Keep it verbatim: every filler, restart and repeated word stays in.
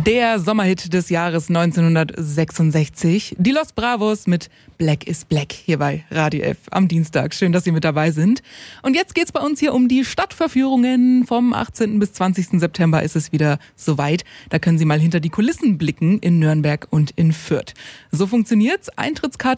Der Sommerhit des Jahres neunzehnhundertsechsundsechzig. Die Los Bravos mit Black is Black hier bei Radio F am Dienstag. Schön, dass Sie mit dabei sind. Und jetzt geht's bei uns hier um die Stadtverführungen. Vom achtzehnten bis zwanzigsten September ist es wieder soweit. Da können Sie mal hinter die Kulissen blicken in Nürnberg und in Fürth. So funktioniert's. Eintrittskarte